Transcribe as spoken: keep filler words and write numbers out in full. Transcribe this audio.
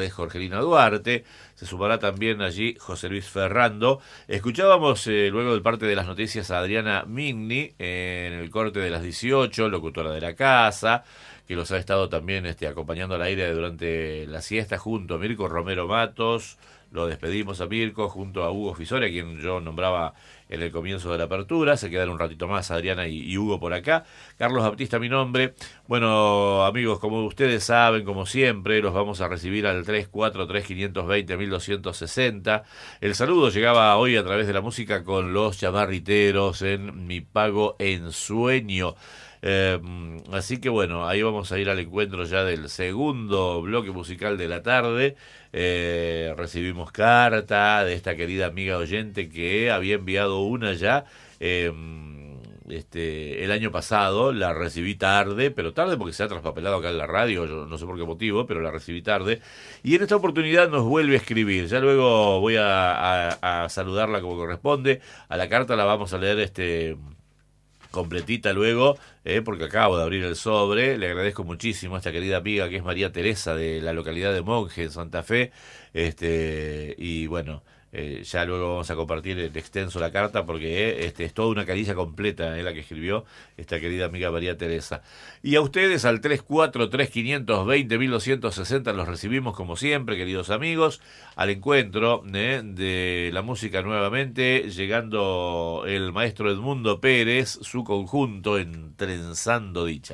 tarde Jorgelina Duarte, se sumará también allí José Luis Ferrando. Escuchábamos eh, luego del parte de las noticias a Adriana Migni eh, en el corte de las dieciocho, locutora de la casa, que los ha estado también este, acompañando al aire durante la siesta junto a Mirko Romero Matos. Lo despedimos a Mirko junto a Hugo Fisore, a quien yo nombraba en el comienzo de la apertura. Se quedan un ratito más Adriana y, y Hugo por acá. Carlos Baptista, mi nombre. Bueno, amigos, como ustedes saben, como siempre, los vamos a recibir al tres cuatro tres, cinco dos cero, doce sesenta. El saludo llegaba hoy a través de la música con los chamarriteros en Mi Pago en Sueño. Eh, así que bueno, ahí vamos a ir al encuentro ya del segundo bloque musical de la tarde. Eh, recibimos carta de esta querida amiga oyente que había enviado una ya eh, este, el año pasado. La recibí tarde, pero tarde porque se ha traspapelado acá en la radio, yo no sé por qué motivo, pero la recibí tarde, y en esta oportunidad nos vuelve a escribir. Ya luego voy a, a, a saludarla como corresponde. A la carta la vamos a leer este completita luego, eh, porque acabo de abrir el sobre. Le agradezco muchísimo a esta querida amiga que es María Teresa, de la localidad de Monje, en Santa Fe, este y bueno, eh, ya luego vamos a compartir el extenso la carta, porque eh, este es toda una caricia completa eh, la que escribió esta querida amiga María Teresa. Y a ustedes al tres cuatro tres, cinco dos cero, doce sesenta los recibimos como siempre, queridos amigos, al encuentro eh, de la música nuevamente, llegando el maestro Edmundo Pérez, su conjunto en Trenzando Dicha.